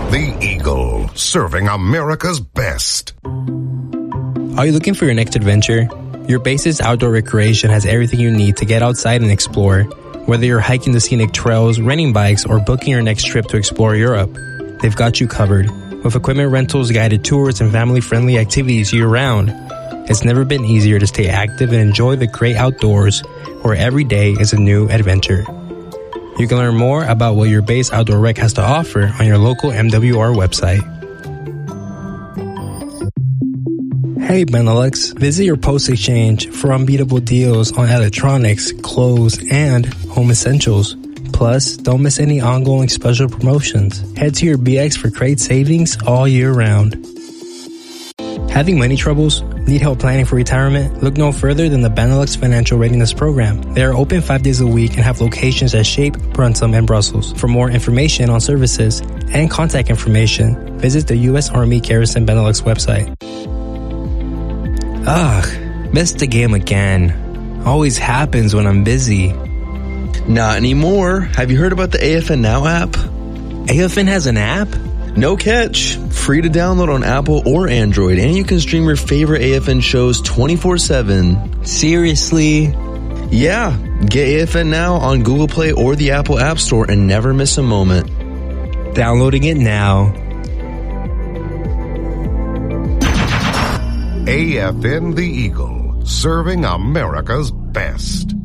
The Eagle, serving America's best. Are you looking for your next adventure? Your Basis Outdoor Recreation has everything you need to get outside and explore. Whether you're hiking the scenic trails, renting bikes, or booking your next trip to explore Europe, they've got you covered. With equipment rentals, guided tours, and family-friendly activities year-round, it's never been easier to stay active and enjoy the great outdoors, where every day is a new adventure. You can learn more about what your Base Outdoor Rec has to offer on your local MWR website. Hey Benelux, visit your Post Exchange for unbeatable deals on electronics, clothes, and home essentials. Plus, don't miss any ongoing special promotions. Head to your BX for great savings all year round. Having money troubles? Need help planning for retirement? Look no further than the Benelux Financial Readiness Program. They are open 5 days a week and have locations at Shape, Brunssum, and Brussels. For more information on services and contact information, visit the U.S. Army Garrison Benelux website. Ugh, missed the game again. Always happens when I'm busy. Not anymore. Have you heard about the AFN Now app? AFN has an app? No catch. Free to download on Apple or Android, and you can stream your favorite AFN shows 24/7. Seriously? Yeah. Get AFN Now on Google Play or the Apple App Store and never miss a moment. Downloading it now. AFN The Eagle, serving America's best.